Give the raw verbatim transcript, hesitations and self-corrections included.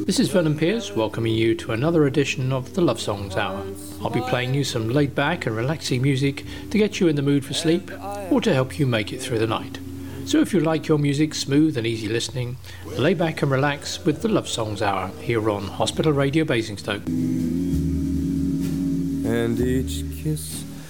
This is Vernon Pierce welcoming you to another edition of the Love Songs Hour. I'll be playing you some laid back and relaxing music to get you in the mood for sleep or to help you make it through the night. So if you like your music smooth and easy listening, lay back and relax with the Love Songs Hour here on Hospital Radio Basingstoke. And each kiss